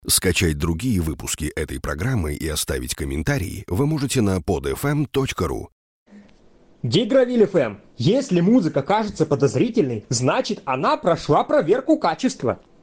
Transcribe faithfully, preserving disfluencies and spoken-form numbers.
Скачать другие выпуски этой программы и оставить комментарии вы можете на под эф эм точка ру. Гигровиль эф эм. Если музыка кажется подозрительной, значит она прошла проверку качества.